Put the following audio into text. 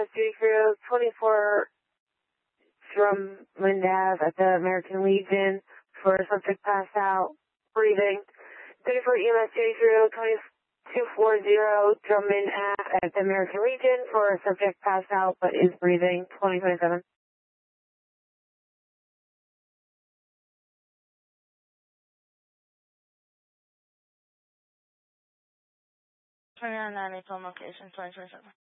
EMS crew, 24 Drummond Ave at the American Legion for a subject passed out, breathing. 34 EMS crew, 2240 Drummond Ave at the American Legion for a subject passed out but is breathing, 2027. Turn on 9 location, 2027.